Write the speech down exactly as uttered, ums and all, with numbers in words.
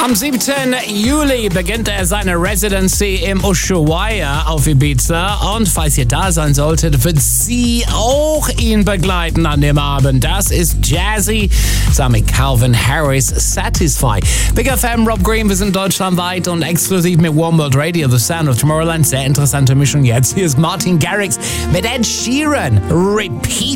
Am siebten Juli beginnt er seine Residency im Ushuaia auf Ibiza. Und falls ihr da sein solltet, wird sie auch ihn begleiten an dem Abend. Das ist Jazzy zusammen mit Calvin Harris, Satisfy. Big F M, Rob Green, wir sind deutschlandweit und exklusiv mit One World Radio, The Sound of Tomorrowland. Sehr interessante Mischung jetzt. Hier ist Martin Garrix mit Ed Sheeran. Repeat.